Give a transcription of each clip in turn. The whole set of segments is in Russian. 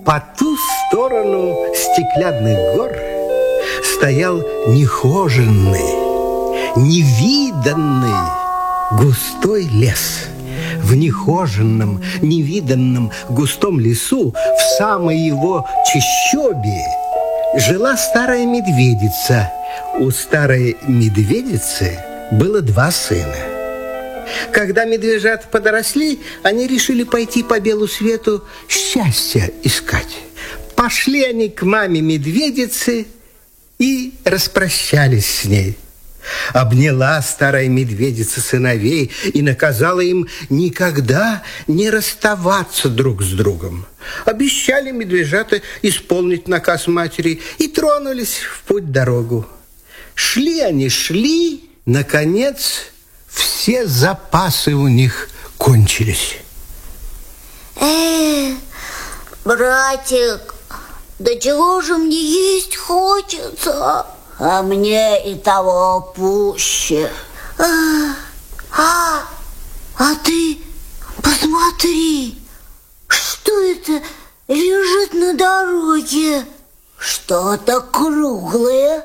По ту сторону стеклянных гор стоял нехоженный, невиданный густой лес. В нехоженном, невиданном густом лесу, в самой его чащобе, жила старая медведица. У старой медведицы было 2 сына. Когда медвежата подросли, они решили пойти по белу свету счастья искать. Пошли они к маме медведицы и распрощались с ней. Обняла старая медведица сыновей и наказала им никогда не расставаться друг с другом. Обещали медвежата исполнить наказ матери и тронулись в путь-дорогу. Шли они, шли, наконец, все запасы у них кончились. Братик, да чего же мне есть хочется? А мне и того пуще. А ты посмотри, что это лежит на дороге? Что-то круглое.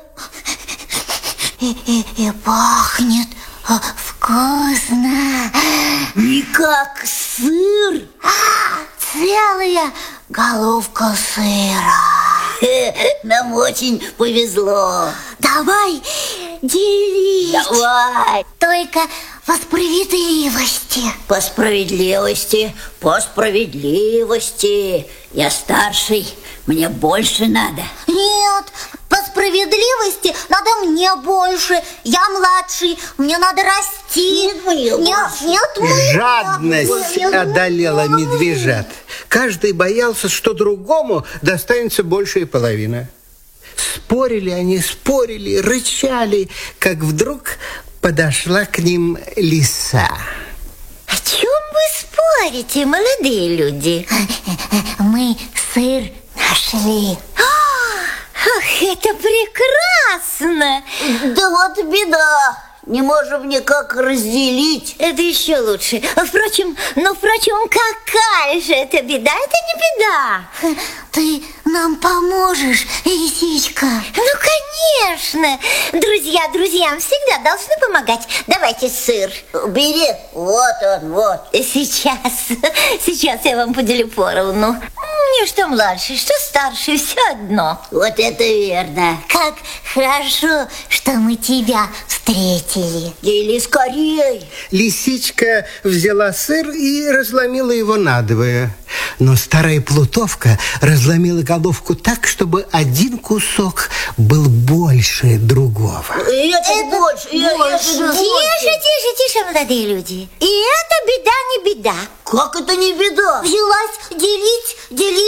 И пахнет вкусно. Не как сыр, целая головка сыра. Нам очень повезло. Давай делить. Давай. Только по справедливости. По справедливости, по справедливости. Я старший, мне больше надо. Нет, по справедливости надо мне больше. Я младший, мне надо расти. Нет, жадность одолела медвежат. Каждый боялся, что другому достанется большая половина. Спорили они, спорили, рычали, как вдруг подошла к ним лиса. О чем вы спорите, молодые люди? Мы сыр нашли. Ах, это прекрасно! Да вот беда. Не можем никак разделить. Это еще лучше. Впрочем, какая же это беда? Это не беда. Ты нам поможешь, лисичка? Ну, конечно. Друзья друзьям всегда должны помогать. Давайте сыр. Бери. Вот он, вот. Сейчас я вам поделю поровну. Мне что младший, что старший, все одно. Вот это верно. Как хорошо, что мы тебя встретили. Дели скорей. Лисичка взяла сыр и разломила его надвое. Но старая плутовка разломила головку так, чтобы один кусок был больше другого. Это больше. Тише, молодые люди. И это беда не беда. Как это не беда? Взялась делить